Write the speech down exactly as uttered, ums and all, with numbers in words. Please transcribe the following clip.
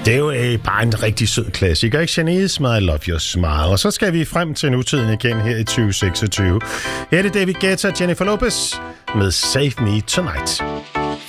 Det er jo øh, bare en rigtig sød klassiker, ikke? Shanice med I Love Your Smile. Og så skal vi frem til nutiden igen her i tyve seksogtyve. Her er det David Guetta og Jennifer Lopez med Save Me Tonight.